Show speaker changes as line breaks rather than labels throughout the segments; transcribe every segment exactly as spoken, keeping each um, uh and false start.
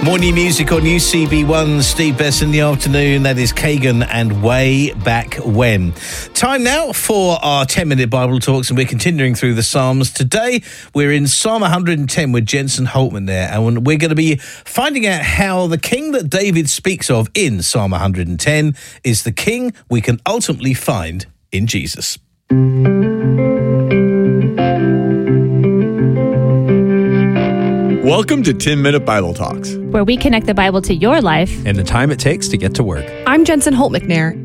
Morning music on U C B one, Steve Best in the afternoon. That is Kagan and Way Back When. Time now for our ten-minute Bible talks, and we're continuing through the Psalms. Today, we're in Psalm one hundred ten with Jensen Holtman there, and we're going to be finding out how the king that David speaks of in Psalm one hundred ten is the king we can ultimately find in Jesus.
Welcome to ten-minute Bible Talks,
where we connect the Bible to your life
and the time it takes to get to work.
I'm Jensen Holt McNair.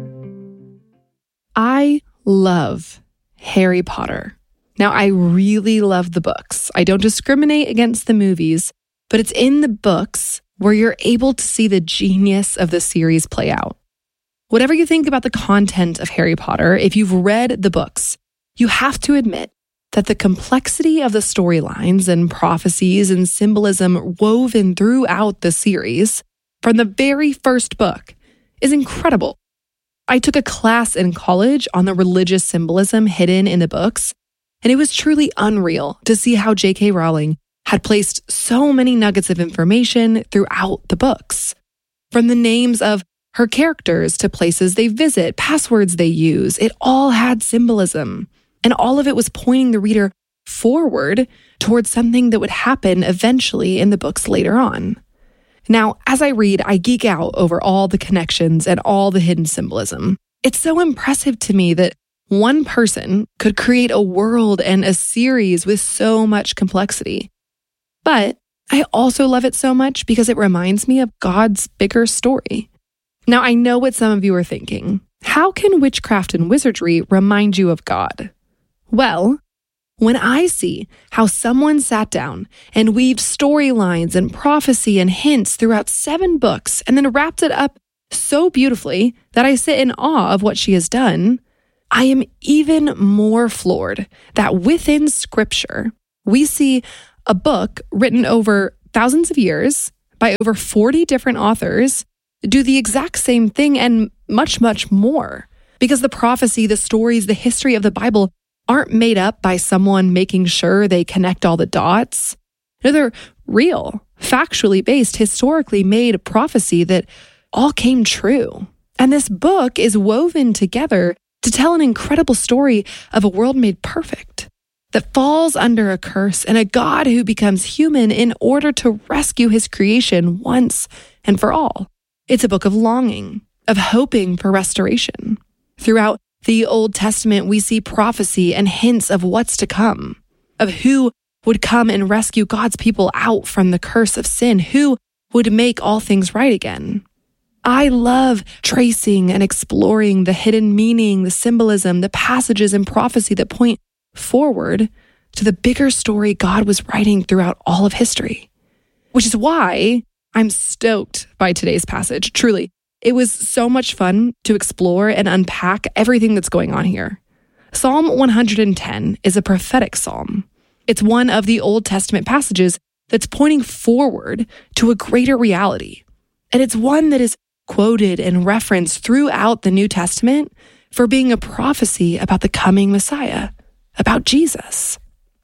I love Harry Potter. Now, I really love the books. I don't discriminate against the movies, but it's in the books where you're able to see the genius of the series play out. Whatever you think about the content of Harry Potter, if you've read the books, you have to admit that the complexity of the storylines and prophecies and symbolism woven throughout the series from the very first book is incredible. I took a class in college on the religious symbolism hidden in the books, and it was truly unreal to see how J K Rowling had placed so many nuggets of information throughout the books. From the names of her characters to places they visit, passwords they use, it all had symbolism. And all of it was pointing the reader forward towards something that would happen eventually in the books later on. Now, as I read, I geek out over all the connections and all the hidden symbolism. It's so impressive to me that one person could create a world and a series with so much complexity. But I also love it so much because it reminds me of God's bigger story. Now, I know what some of you are thinking. How can witchcraft and wizardry remind you of God? Well, when I see how someone sat down and weaved storylines and prophecy and hints throughout seven books and then wrapped it up so beautifully that I sit in awe of what she has done, I am even more floored that within Scripture, we see a book written over thousands of years by over forty different authors do the exact same thing and much, much more. Because the prophecy, the stories, the history of the Bible aren't made up by someone making sure they connect all the dots. No, they're real, factually based, historically made prophecy that all came true. And this book is woven together to tell an incredible story of a world made perfect, that falls under a curse and a God who becomes human in order to rescue his creation once and for all. It's a book of longing, of hoping for restoration. Throughout the Old Testament, we see prophecy and hints of what's to come, of who would come and rescue God's people out from the curse of sin, who would make all things right again. I love tracing and exploring the hidden meaning, the symbolism, the passages in prophecy that point forward to the bigger story God was writing throughout all of history, which is why I'm stoked by today's passage, truly. It was so much fun to explore and unpack everything that's going on here. Psalm one hundred ten is a prophetic psalm. It's one of the Old Testament passages that's pointing forward to a greater reality. And it's one that is quoted and referenced throughout the New Testament for being a prophecy about the coming Messiah, about Jesus.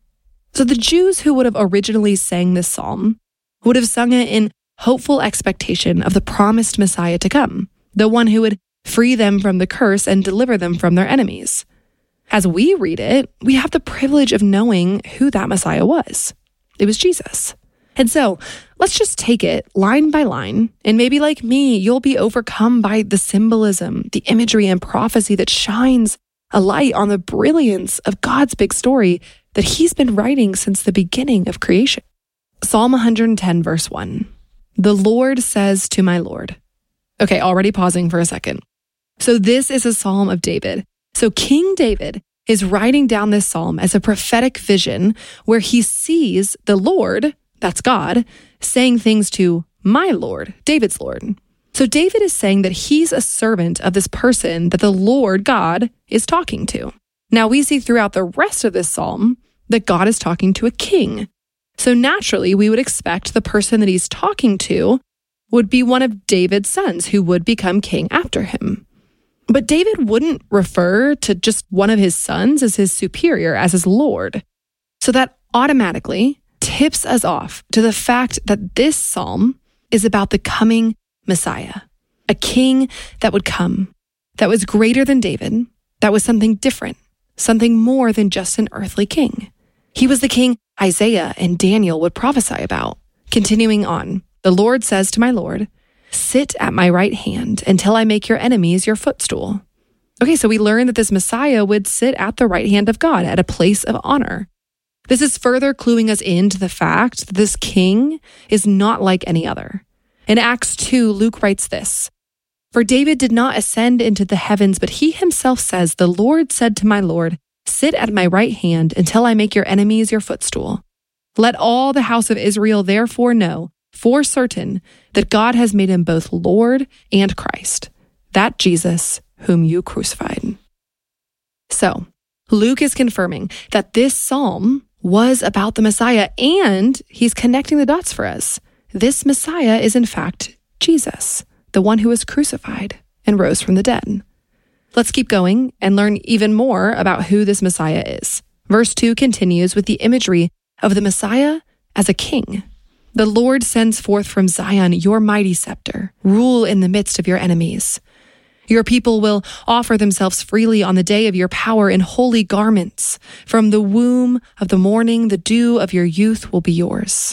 So the Jews who would have originally sang this psalm would have sung it in hopeful expectation of the promised Messiah to come, the one who would free them from the curse and deliver them from their enemies. As we read it, we have the privilege of knowing who that Messiah was. It was Jesus. And so let's just take it line by line, and maybe like me, you'll be overcome by the symbolism, the imagery and prophecy that shines a light on the brilliance of God's big story that he's been writing since the beginning of creation. Psalm one hundred ten, verse one. The Lord says to my Lord. Okay, already pausing for a second. So this is a psalm of David. So King David is writing down this psalm as a prophetic vision where he sees the Lord, that's God, saying things to my Lord, David's Lord. So David is saying that he's a servant of this person that the Lord, God, is talking to. Now we see throughout the rest of this psalm that God is talking to a king. So naturally, we would expect the person that he's talking to would be one of David's sons who would become king after him. But David wouldn't refer to just one of his sons as his superior, as his Lord. So that automatically tips us off to the fact that this psalm is about the coming Messiah, a king that would come, that was greater than David, that was something different, something more than just an earthly king. He was the king Isaiah and Daniel would prophesy about. Continuing on, the Lord says to my Lord, sit at my right hand until I make your enemies your footstool. Okay, so we learn that this Messiah would sit at the right hand of God at a place of honor. This is further cluing us into the fact that this king is not like any other. In Acts two, Luke writes this, for David did not ascend into the heavens, but he himself says, the Lord said to my Lord, sit at my right hand until I make your enemies your footstool. Let all the house of Israel therefore know for certain that God has made him both Lord and Christ, that Jesus whom you crucified. So, Luke is confirming that this psalm was about the Messiah, and he's connecting the dots for us. This Messiah is in fact Jesus, the one who was crucified and rose from the dead. Let's keep going and learn even more about who this Messiah is. Verse two continues with the imagery of the Messiah as a king. The Lord sends forth from Zion your mighty scepter. Rule in the midst of your enemies. Your people will offer themselves freely on the day of your power in holy garments. From the womb of the morning, the dew of your youth will be yours.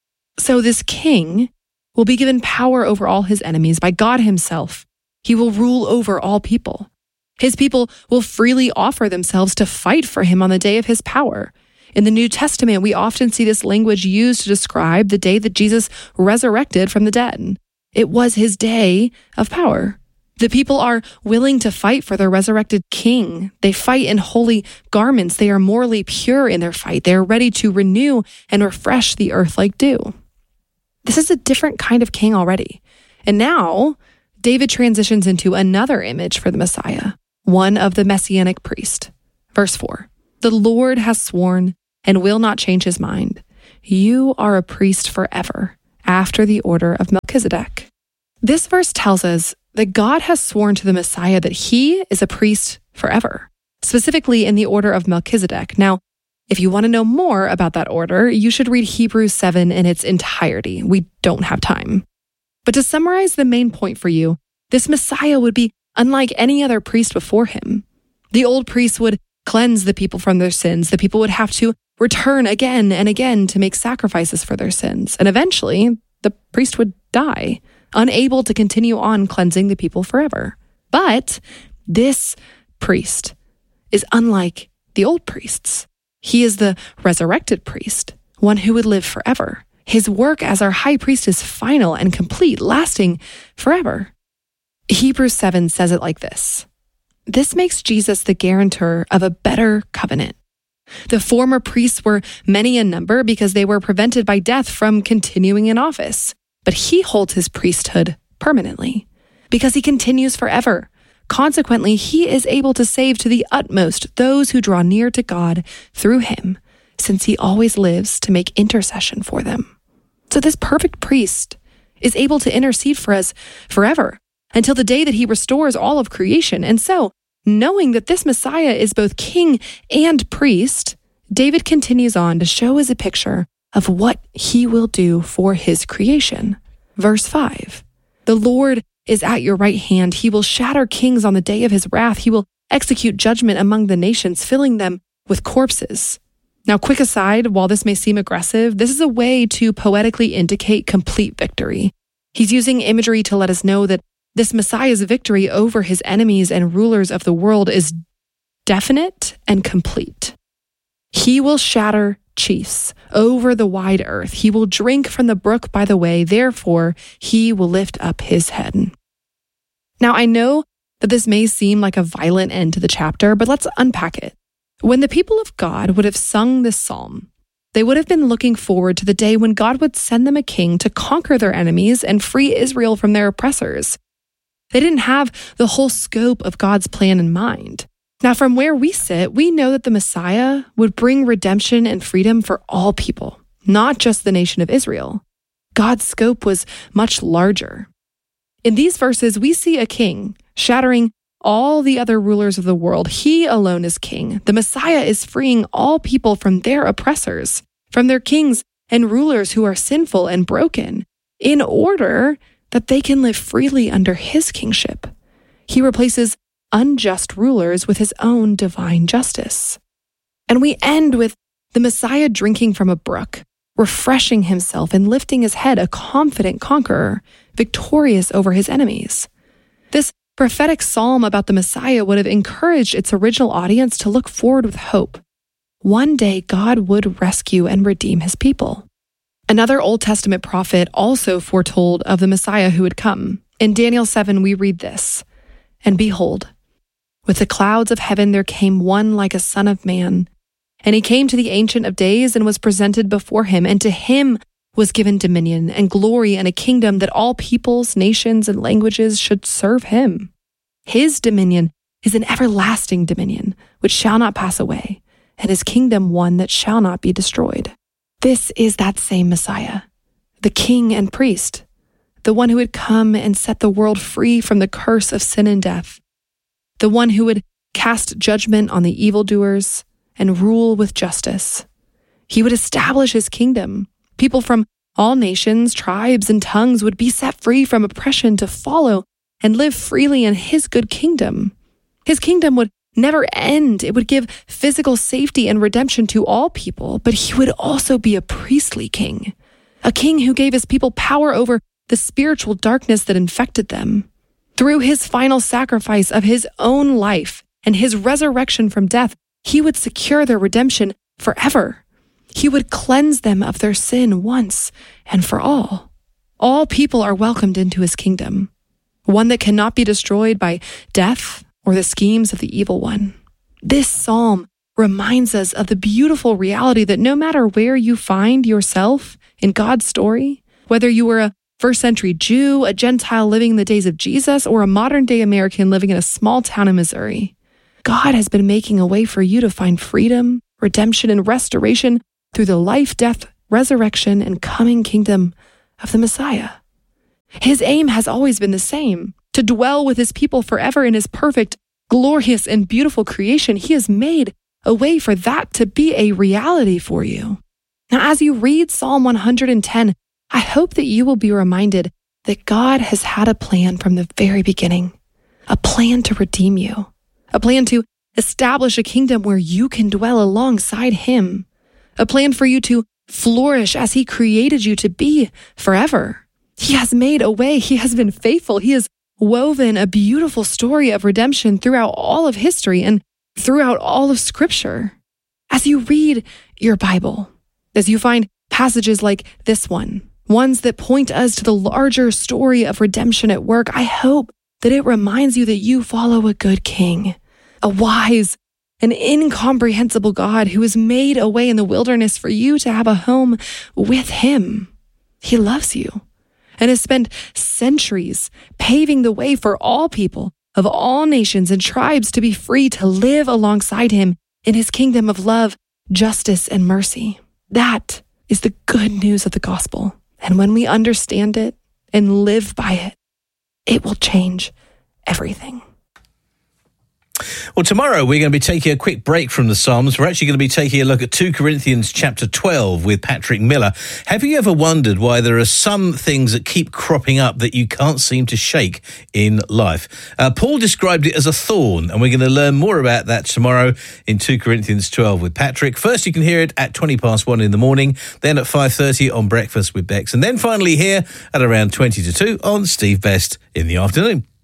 So this king will be given power over all his enemies by God himself. He will rule over all people. His people will freely offer themselves to fight for him on the day of his power. In the New Testament, we often see this language used to describe the day that Jesus resurrected from the dead. It was his day of power. The people are willing to fight for their resurrected king. They fight in holy garments. They are morally pure in their fight. They are ready to renew and refresh the earth like dew. This is a different kind of king already. And now, David transitions into another image for the Messiah, one of the messianic priest. Verse four, the Lord has sworn and will not change his mind. You are a priest forever, after the order of Melchizedek. This verse tells us that God has sworn to the Messiah that he is a priest forever, specifically in the order of Melchizedek. Now, if you want to know more about that order, you should read Hebrews seven in its entirety. We don't have time. But to summarize the main point for you, this Messiah would be unlike any other priest before him. The old priest would cleanse the people from their sins. The people would have to return again and again to make sacrifices for their sins. And eventually, the priest would die, unable to continue on cleansing the people forever. But this priest is unlike the old priests. He is the resurrected priest, one who would live forever. His work as our high priest is final and complete, lasting forever. Hebrews seven says it like this. This makes Jesus the guarantor of a better covenant. The former priests were many in number because they were prevented by death from continuing in office. But he holds his priesthood permanently because he continues forever. Consequently, he is able to save to the utmost those who draw near to God through him, since he always lives to make intercession for them. So this perfect priest is able to intercede for us forever until the day that he restores all of creation. And so, knowing that this Messiah is both king and priest, David continues on to show us a picture of what he will do for his creation. Verse five, the Lord is at your right hand. He will shatter kings on the day of his wrath. He will execute judgment among the nations, filling them with corpses. Now, quick aside, while this may seem aggressive, this is a way to poetically indicate complete victory. He's using imagery to let us know that this Messiah's victory over his enemies and rulers of the world is definite and complete. He will shatter chiefs over the wide earth. He will drink from the brook by the way. Therefore, he will lift up his head. Now, I know that this may seem like a violent end to the chapter, but let's unpack it. When the people of God would have sung this psalm, they would have been looking forward to the day when God would send them a king to conquer their enemies and free Israel from their oppressors. They didn't have the whole scope of God's plan in mind. Now, from where we sit, we know that the Messiah would bring redemption and freedom for all people, not just the nation of Israel. God's scope was much larger. In these verses, we see a king shattering all the other rulers of the world. He alone is king. The Messiah is freeing all people from their oppressors, from their kings and rulers who are sinful and broken. in order that they can live freely under his kingship. He replaces unjust rulers with his own divine justice. And we end with the Messiah drinking from a brook, refreshing himself and lifting his head, a confident conqueror, victorious over his enemies. This prophetic psalm about the Messiah would have encouraged its original audience to look forward with hope. One day God would rescue and redeem his people. Another Old Testament prophet also foretold of the Messiah who would come. In Daniel seven, we read this, "And behold, with the clouds of heaven there came one like a son of man. And he came to the Ancient of Days and was presented before him, and to him was given dominion and glory and a kingdom that all peoples, nations, and languages should serve him. His dominion is an everlasting dominion, which shall not pass away, and his kingdom one that shall not be destroyed." This is that same Messiah, the king and priest, the one who would come and set the world free from the curse of sin and death, the one who would cast judgment on the evildoers and rule with justice. He would establish his kingdom. People from all nations, tribes, and tongues would be set free from oppression to follow and live freely in his good kingdom. His kingdom would never end. It would give physical safety and redemption to all people, but he would also be a priestly king, a king who gave his people power over the spiritual darkness that infected them. Through his final sacrifice of his own life and his resurrection from death, he would secure their redemption forever. He would cleanse them of their sin once and for all. All people are welcomed into his kingdom, one that cannot be destroyed by death or the schemes of the evil one. This psalm reminds us of the beautiful reality that no matter where you find yourself in God's story, whether you were a first century Jew, a Gentile living in the days of Jesus, or a modern day American living in a small town in Missouri, God has been making a way for you to find freedom, redemption, and restoration through the life, death, resurrection, and coming kingdom of the Messiah. His aim has always been the same, to dwell with his people forever in his perfect, glorious, and beautiful creation. He has made a way for that to be a reality for you. Now, as you read Psalm one hundred ten, I hope that you will be reminded that God has had a plan from the very beginning, a plan to redeem you, a plan to establish a kingdom where you can dwell alongside him, a plan for you to flourish as he created you to be forever. He has made a way. He has been faithful. He has woven a beautiful story of redemption throughout all of history and throughout all of Scripture. As you read your Bible, as you find passages like this one, ones that point us to the larger story of redemption at work, I hope that it reminds you that you follow a good king, a wise and incomprehensible God who has made a way in the wilderness for you to have a home with him. He loves you and has spent centuries paving the way for all people of all nations and tribes to be free to live alongside him in his kingdom of love, justice, and mercy. That is the good news of the gospel. And when we understand it and live by it, it will change everything.
Well, tomorrow we're going to be taking a quick break from the Psalms. We're actually going to be taking a look at Second Corinthians chapter twelve with Patrick Miller. Have you ever wondered why there are some things that keep cropping up that you can't seem to shake in life? Uh, Paul described it as a thorn, and we're going to learn more about that tomorrow in Second Corinthians twelve with Patrick. First, you can hear it at twenty past one in the morning, then at five thirty on Breakfast with Bex, and then finally here at around twenty to two on Steve Best in the afternoon.